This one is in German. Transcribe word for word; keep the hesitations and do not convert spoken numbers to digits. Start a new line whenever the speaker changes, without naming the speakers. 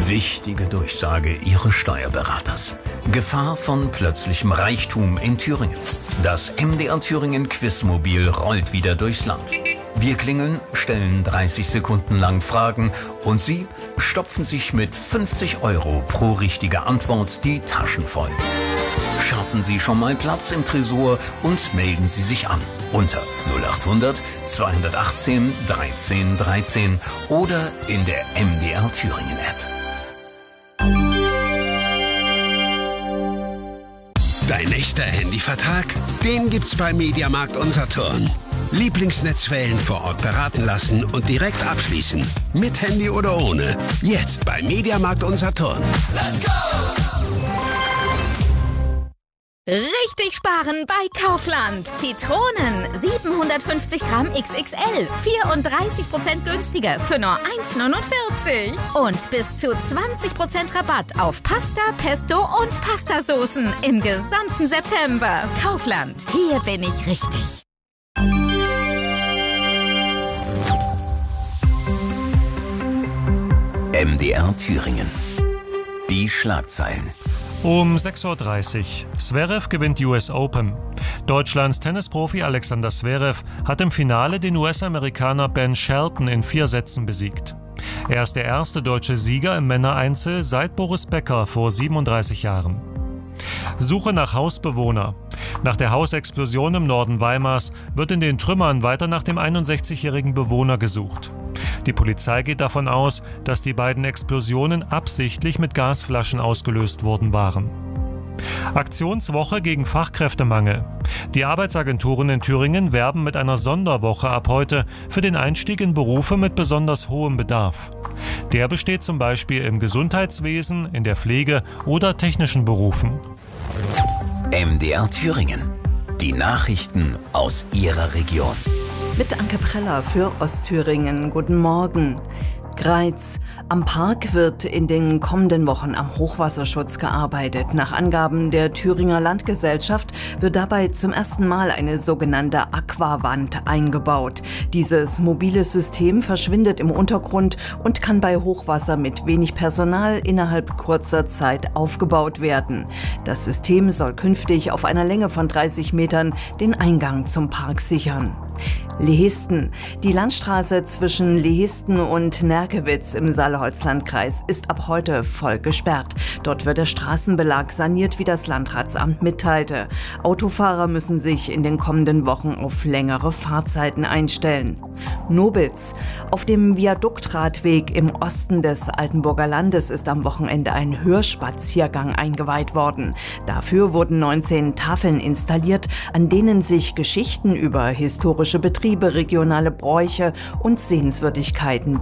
Wichtige Durchsage Ihres Steuerberaters. Gefahr von plötzlichem Reichtum in Thüringen. Das M D R Thüringen Quizmobil rollt wieder durchs Land. Wir klingeln, stellen dreißig Sekunden lang Fragen und Sie stopfen sich mit fünfzig Euro pro richtige Antwort die Taschen voll. Schaffen Sie schon mal Platz im Tresor und melden Sie sich an unter null acht hundert zweihundertachtzehn dreizehn dreizehn oder in der M D R Thüringen App.
Dein echter Handyvertrag? Den gibt's bei Mediamarkt Unsaturn. Lieblingsnetzwellen vor Ort beraten lassen und direkt abschließen. Mit Handy oder ohne. Jetzt bei Mediamarkt Unsaturn.
Let's go!
Richtig sparen bei Kaufland. Zitronen siebenhundertfünfzig Gramm X X L, vierunddreißig Prozent günstiger für nur eins neunundvierzig. Und bis zu zwanzig Prozent Rabatt auf Pasta, Pesto und Pastasoßen im gesamten September. Kaufland, hier bin ich richtig.
M D R Thüringen. Die Schlagzeilen.
Um sechs Uhr dreißig. Zverev gewinnt U S Open. Deutschlands Tennisprofi Alexander Zverev hat im Finale den U S-Amerikaner Ben Shelton in vier Sätzen besiegt. Er ist der erste deutsche Sieger im Männereinzel seit Boris Becker vor siebenunddreißig Jahren. Suche nach Hausbewohner. Nach der Hausexplosion im Norden Weimars wird in den Trümmern weiter nach dem einundsechzigjährigen Bewohner gesucht. Die Polizei geht davon aus, dass die beiden Explosionen absichtlich mit Gasflaschen ausgelöst worden waren. Aktionswoche gegen Fachkräftemangel. Die Arbeitsagenturen in Thüringen werben mit einer Sonderwoche ab heute für den Einstieg in Berufe mit besonders hohem Bedarf. Der besteht zum Beispiel im Gesundheitswesen, in der Pflege oder technischen Berufen.
M D R Thüringen. Die Nachrichten aus Ihrer Region.
Mit Anke Preller für Ostthüringen. Guten Morgen. Greiz. Am Park wird in den kommenden Wochen am Hochwasserschutz gearbeitet. Nach Angaben der Thüringer Landgesellschaft wird dabei zum ersten Mal eine sogenannte Aquawand eingebaut. Dieses mobile System verschwindet im Untergrund und kann bei Hochwasser mit wenig Personal innerhalb kurzer Zeit aufgebaut werden. Das System soll künftig auf einer Länge von dreißig Metern den Eingang zum Park sichern. Lehisten. Die Landstraße zwischen Lehisten und Nerkewitz im Saale-Holzland-Kreis ist ab heute voll gesperrt. Dort wird der Straßenbelag saniert, wie das Landratsamt mitteilte. Autofahrer müssen sich in den kommenden Wochen auf längere Fahrzeiten einstellen. Nobitz. Auf dem Viaduktradweg im Osten des Altenburger Landes ist am Wochenende ein Hörspaziergang eingeweiht worden. Dafür wurden neunzehn Tafeln installiert, an denen sich Geschichten über historische Betriebe, regionale Bräuche und Sehenswürdigkeiten